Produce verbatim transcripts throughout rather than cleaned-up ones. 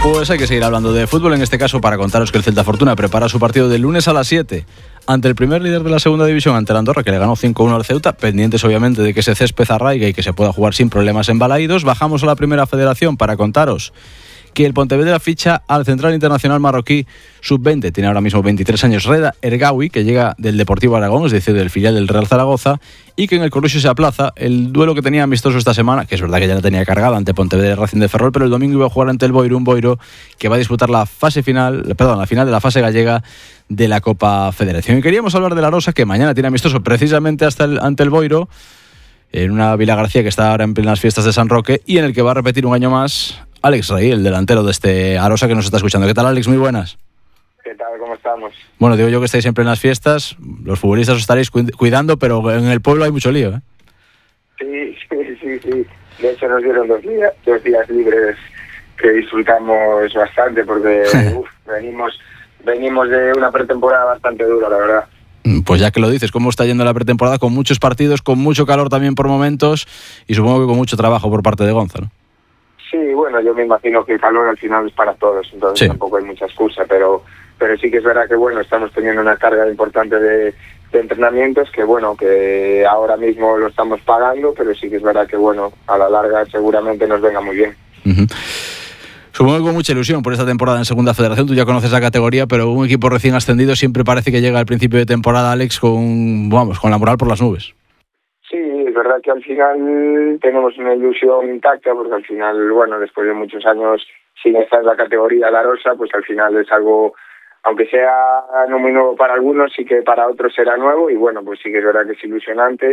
Pues hay que seguir hablando de fútbol, en este caso para contaros que el Celta Fortuna prepara su partido del lunes a las siete ante el primer líder de la segunda división, ante el Andorra, que le ganó cinco uno al Ceuta, pendientes obviamente de que ese césped arraigue y que se pueda jugar sin problemas en Balaídos. Bajamos a la primera federación para contaros que el Pontevedra ficha al central internacional marroquí sub veinte, tiene ahora mismo veintitrés años, Reda Ergawi, que llega del Deportivo Aragón, es decir, del filial del Real Zaragoza, y que en el Corusio se aplaza el duelo que tenía amistoso esta semana, que es verdad que ya la tenía cargada ante Pontevedra Racing de Ferrol, pero el domingo iba a jugar ante el Boiro, un Boiro que va a disputar la fase final, perdón, la final de la fase gallega de la Copa Federación. Y queríamos hablar de la Arosa, que mañana tiene amistoso precisamente hasta el, ante el Boiro, en una Vila García que está ahora en plenas fiestas de San Roque, y en el que va a repetir un año más Alex Rey, el delantero de este Arosa que nos está escuchando. ¿Qué tal, Alex? Muy buenas. ¿Qué tal? ¿Cómo estamos? Bueno, digo yo que estáis siempre en las fiestas, los futbolistas os estaréis cuidando, pero en el pueblo hay mucho lío, ¿eh? Sí, sí, sí, sí. De hecho nos dieron dos días, dos días libres que disfrutamos bastante porque uf, venimos, venimos de una pretemporada bastante dura, la verdad. Pues ya que lo dices, ¿cómo está yendo la pretemporada? Con muchos partidos, con mucho calor también por momentos y supongo que con mucho trabajo por parte de Gonza, ¿no? Sí, bueno, yo me imagino que el calor al final es para todos, entonces sí. Tampoco hay mucha excusa, pero pero sí que es verdad que bueno, estamos teniendo una carga importante de, de entrenamientos que bueno, que ahora mismo lo estamos pagando, pero sí que es verdad que bueno, a la larga seguramente nos venga muy bien. Uh-huh. Supongo que con mucha ilusión por esta temporada en Segunda Federación. Tú ya conoces la categoría, pero un equipo recién ascendido siempre parece que llega al principio de temporada, Alex, con vamos, con la moral por las nubes. Sí, es verdad que al final tenemos una ilusión intacta, porque al final, bueno, después de muchos años sin estar en la categoría La Rosa, pues al final es algo, aunque sea no muy nuevo para algunos, sí que para otros será nuevo, y bueno, pues sí que es verdad que es ilusionante,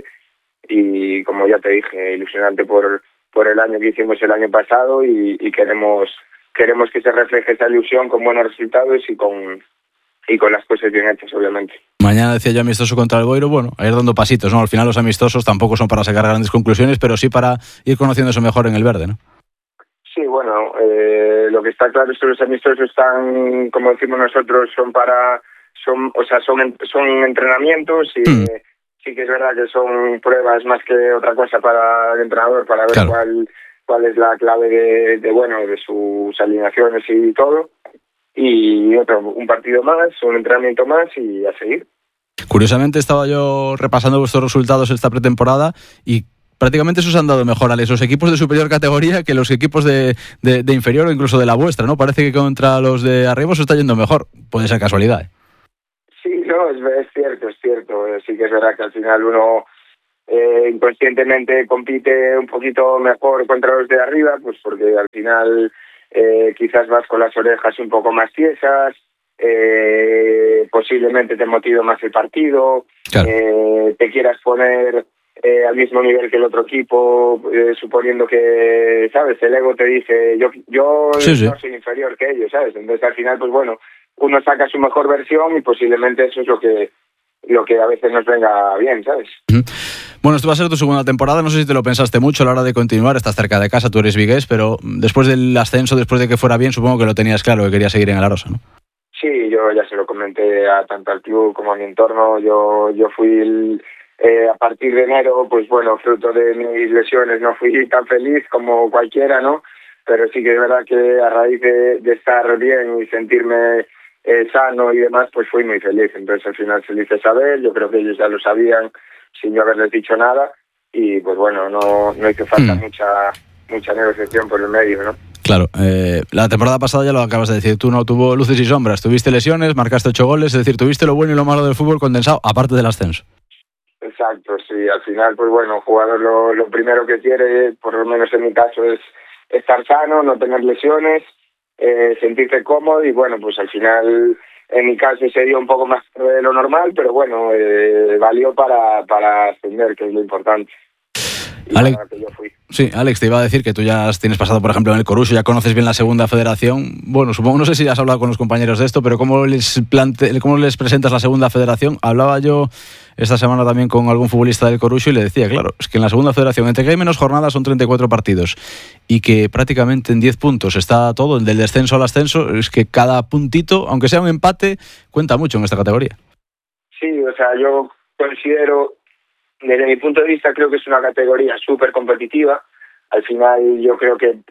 y como ya te dije, ilusionante por por el año que hicimos el año pasado, y, y queremos queremos que se refleje esa ilusión con buenos resultados y con y con las cosas bien hechas, obviamente. Mañana decía yo amistoso contra el Boiro, bueno, a ir dando pasitos, ¿no? Al final los amistosos tampoco son para sacar grandes conclusiones, pero sí para ir conociéndose mejor en el verde, ¿no? Sí, bueno, eh, lo que está claro es que los amistosos están, como decimos nosotros, son para, son, o sea, son son entrenamientos y mm. eh, sí que es verdad que son pruebas más que otra cosa para el entrenador, para ver claro. cuál cuál es la clave de, de bueno de sus alineaciones y todo. Y otro, un partido más, un entrenamiento más y a seguir. Curiosamente estaba yo repasando vuestros resultados esta pretemporada y prácticamente se os han dado mejor a esos equipos de superior categoría que los equipos de, de, de inferior o incluso de la vuestra, ¿no? Parece que contra los de arriba os está yendo mejor. Puede ser casualidad, ¿eh? Sí, no, es, es cierto, es cierto. Sí que es verdad que al final uno eh, inconscientemente compite un poquito mejor contra los de arriba, pues porque al final eh, quizás vas con las orejas un poco más tiesas, eh, posiblemente te motive más el partido, claro. eh, te quieras poner eh, al mismo nivel que el otro equipo, eh, suponiendo que, ¿sabes? El ego te dice, yo yo sí, sí. no soy inferior que ellos, ¿sabes? Entonces al final, pues bueno, uno saca su mejor versión y posiblemente eso es lo que lo que a veces nos venga bien, ¿sabes? Uh-huh. Bueno, esto va a ser tu segunda temporada, no sé si te lo pensaste mucho a la hora de continuar, estás cerca de casa, tú eres vigués, pero después del ascenso, después de que fuera bien, supongo que lo tenías claro, que querías seguir en el Arosa, ¿no? Sí, yo ya se lo comenté a tanto al club como a mi entorno, yo yo fui el, eh, a partir de enero, pues bueno, fruto de mis lesiones no fui tan feliz como cualquiera, ¿no? Pero sí que es verdad que a raíz de, de estar bien y sentirme eh, sano y demás, pues fui muy feliz. Entonces al final se lo hice saber, yo creo que ellos ya lo sabían sin yo haberles dicho nada y pues bueno, no, no hizo falta mm. mucha mucha negociación por el medio, ¿no? Claro, eh, la temporada pasada ya lo acabas de decir, tú no tuvo luces y sombras, tuviste lesiones, marcaste ocho goles, es decir, tuviste lo bueno y lo malo del fútbol condensado, aparte del ascenso. Exacto, sí, al final, pues bueno, el jugador lo, lo primero que quiere, por lo menos en mi caso, es estar sano, no tener lesiones, eh, sentirse cómodo y bueno, pues al final, en mi caso se dio un poco más de lo normal, pero bueno, eh, valió para, para ascender, que es lo importante. Alex, que yo fui. Sí, Alex, te iba a decir que tú ya tienes pasado, por ejemplo, en el Corusio, ya conoces bien la segunda federación. Bueno, supongo, no sé si has hablado con los compañeros de esto, pero ¿cómo les, plante, cómo les presentas la segunda federación? Hablaba yo esta semana también con algún futbolista del Corusio y le decía, claro, es que en la segunda federación, entre que hay menos jornadas, son treinta y cuatro partidos y que prácticamente en diez puntos está todo, del descenso al ascenso, es que cada puntito, aunque sea un empate, cuenta mucho en esta categoría. Sí, o sea, yo considero... Desde mi punto de vista creo que es una categoría súper competitiva. Al final yo creo que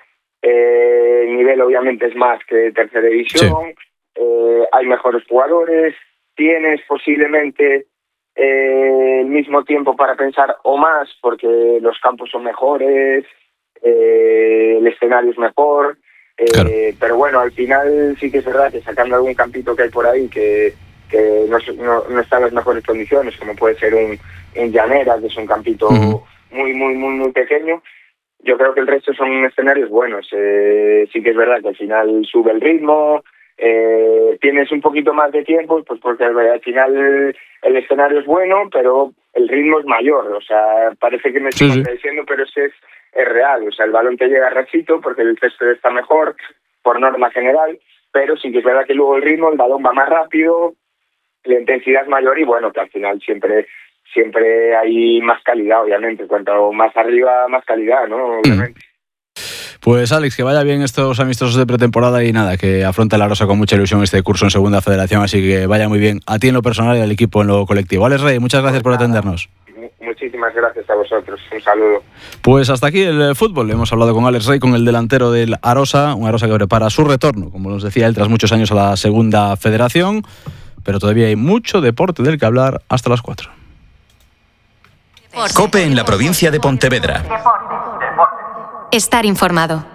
eh, el nivel obviamente es más que tercera división, sí. eh, hay mejores jugadores, tienes posiblemente eh, el mismo tiempo para pensar o más, porque los campos son mejores, eh, el escenario es mejor, eh, claro. Pero bueno, al final sí que es verdad que sacando algún campito que hay por ahí que, que no, no, no está en las mejores condiciones, como puede ser un, un Llanera, que es un campito uh-huh. muy, muy, muy, muy pequeño, yo creo que el resto son escenarios buenos. Eh, sí que es verdad que al final sube el ritmo, eh, tienes un poquito más de tiempo, pues porque al final el escenario es bueno, pero el ritmo es mayor. O sea, parece que me estoy sí, contradiciendo, sí. pero eso es, es real. O sea, el balón te llega rachito porque el césped está mejor, por norma general, pero sí que es verdad que luego el ritmo, el balón va más rápido, la intensidad es mayor y bueno, que al final siempre... siempre hay más calidad, obviamente. Cuanto más arriba, más calidad, ¿no? Obviamente. Pues Alex, que vaya bien estos amistosos de pretemporada y nada, que afronta la Arosa con mucha ilusión este curso en Segunda Federación, así que vaya muy bien a ti en lo personal y al equipo en lo colectivo. Alex Rey, muchas gracias pues por nada. atendernos. Muchísimas gracias a vosotros, un saludo. Pues hasta aquí el fútbol, hemos hablado con Alex Rey, con el delantero del Arosa, un Arosa que prepara su retorno, como nos decía él, tras muchos años a la Segunda Federación, pero todavía hay mucho deporte del que hablar hasta las cuatro. COPE en la provincia de Pontevedra. Estar informado.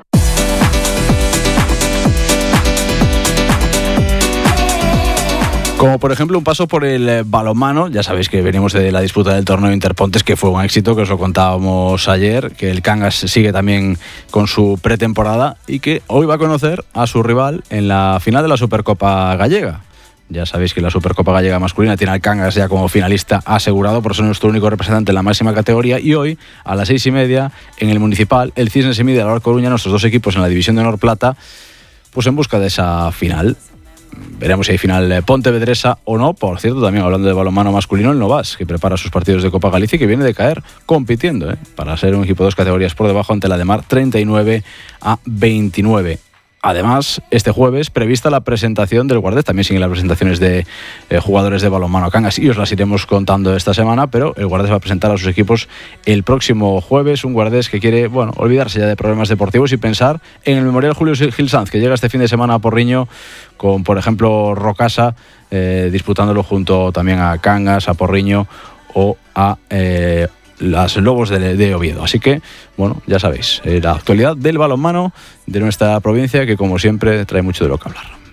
Como por ejemplo un paso por el balonmano, ya sabéis que venimos de la disputa del torneo Interpontes, que fue un éxito, que os lo contábamos ayer, que el Cangas sigue también con su pretemporada y que hoy va a conocer a su rival en la final de la Supercopa Gallega. Ya sabéis que la Supercopa Gallega masculina tiene al Cangas ya como finalista asegurado, por ser nuestro único representante en la máxima categoría, y hoy a las seis y media en el Municipal el Cisne se mide al Olar Coruña, nuestros dos equipos en la división de honor plata, pues en busca de esa final. Veremos si hay final pontevedresa o no. Por cierto, también hablando de balonmano masculino, el Novas, que prepara sus partidos de Copa Galicia y que viene de caer compitiendo, ¿eh? para ser un equipo de dos categorías por debajo ante la de Mar, treinta y nueve a veintinueve. Además, este jueves prevista la presentación del Guardés, también siguen las presentaciones de eh, jugadores de balonmano Cangas y os las iremos contando esta semana, pero el Guardés va a presentar a sus equipos el próximo jueves, un Guardés que quiere, bueno, olvidarse ya de problemas deportivos y pensar en el Memorial Julio Gil Sanz, que llega este fin de semana a Porriño con, por ejemplo, Rocasa, eh, disputándolo junto también a Cangas, a Porriño o a... Eh, las Lobos de, de Oviedo. Así que, bueno, ya sabéis, eh, la actualidad del balonmano de nuestra provincia, que como siempre trae mucho de lo que hablar.